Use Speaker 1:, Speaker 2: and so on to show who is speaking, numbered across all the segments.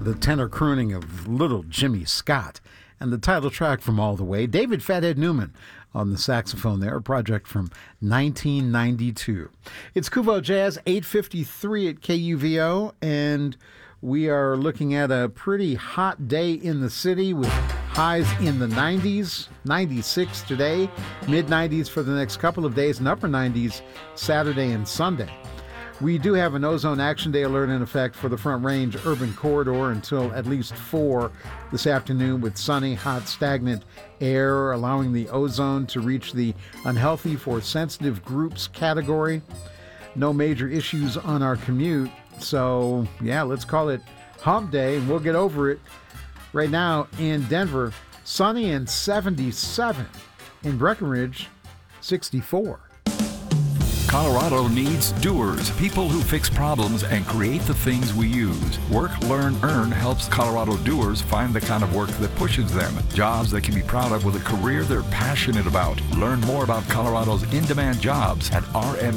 Speaker 1: the tenor crooning of Little Jimmy Scott, and the title track from All the Way, David Fathead Newman on the saxophone there, a project from 1992. It's Kuvo Jazz, 8:53 at KUVO, and we are looking at a pretty hot day in the city with highs in the 90s, 96 today, mid-90s for the next couple of days, and upper 90s Saturday and Sunday. We do have an ozone action day alert in effect for the Front Range urban corridor until at least 4 this afternoon, with sunny, hot, stagnant air allowing the ozone to reach the unhealthy for sensitive groups category. No major issues on our commute, so yeah, let's call it hump day and we'll get over it. Right now in Denver, sunny and 77. In Breckenridge, 64.
Speaker 2: Colorado needs doers, people who fix problems and create the things we use. Work, Learn, Earn helps Colorado doers find the kind of work that pushes them. Jobs they can be proud of with a career they're passionate about. Learn more about Colorado's in-demand jobs at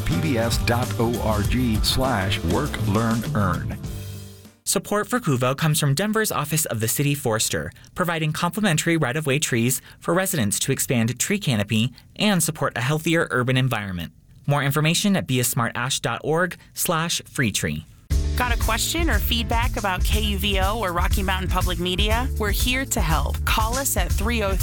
Speaker 2: rmpbs.org/Work, Learn, Earn.
Speaker 3: Support for Kuvo comes from Denver's Office of the City Forester, providing complimentary right-of-way trees for residents to expand tree canopy and support a healthier urban environment. More information at beasmartash.org/freetree.
Speaker 4: Got a question or feedback about KUVO or Rocky Mountain Public Media? We're here to help. Call us at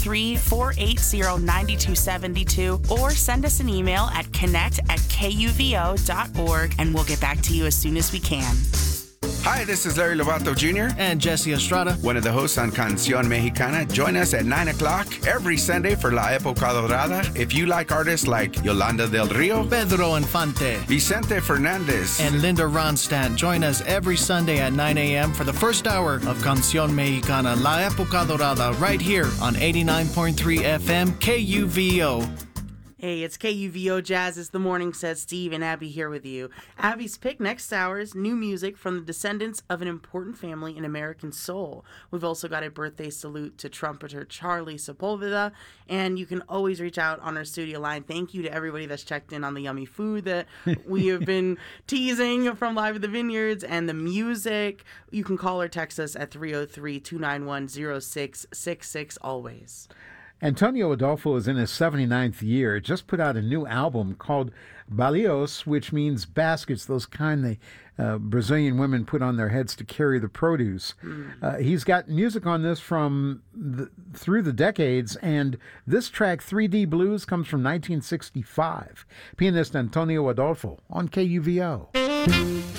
Speaker 4: 303-480-9272 or send us an email at connect@kuvo.org and we'll get back to you as soon as we can.
Speaker 5: Hi, this is Larry Lovato Jr.
Speaker 6: and Jesse Estrada,
Speaker 5: one of the hosts on Canción Mexicana. Join us at 9 o'clock every Sunday for La Época Dorada. If you like artists like Yolanda del Rio,
Speaker 6: Pedro Infante,
Speaker 5: Vicente Fernandez,
Speaker 6: and Linda Ronstadt, join us every Sunday at 9 a.m. for the first hour of Canción Mexicana, La Época Dorada, right here on 89.3 FM KUVO.
Speaker 7: Hey, it's KUVO Jazz. It's the morning set. Steve and Abby here with you. Abby's pick next hour is new music from the descendants of an important family in American soul. We've also got a birthday salute to trumpeter Charlie Sepulveda, and you can always reach out on our studio line. Thank you to everybody that's checked in on the yummy food that we have been teasing from Live at the Vineyards and the music. You can call or text us at 303-291-0666 always.
Speaker 1: Antonio Adolfo is in his 79th year. Just put out a new album called Balios, which means baskets, those kind the Brazilian women put on their heads to carry the produce. He's got music on this from through the decades, and this track, 3D Blues, comes from 1965. Pianist Antonio Adolfo on KUVO.